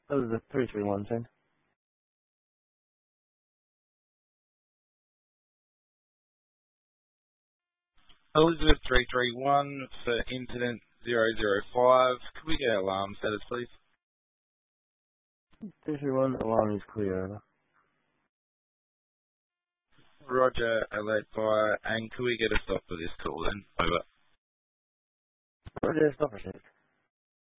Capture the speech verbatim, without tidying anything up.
That was a three three one thing. Elizabeth three three one for incident zero zero five. Could we get alarm status, please? three three one, alarm is clear. Over. Roger, alert fire, and could we get a stop for this call then? Over. Roger, stop received.